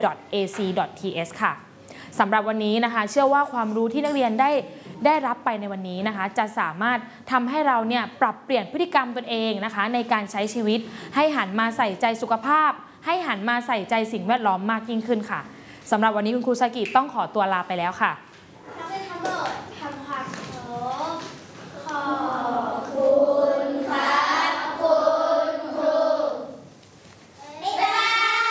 .ac.th ค่ะสำหรับวันนี้นะคะเชื่อว่าความรู้ที่นักเรียนได้รับไปในวันนี้นะคะจะสามารถทำให้เราเนี่ยปรับเปลี่ยนพฤติกรรมตนเองนะคะในการใช้ชีวิตให้หันมาใส่ใจสุขภาพให้หันมาใส่ใจสิ่งแวดล้อมมากยิ่งขึ้นค่ะสำหรับวันนี้คุณครูซากิต้องขอตัวลาไปแล้วค่ะ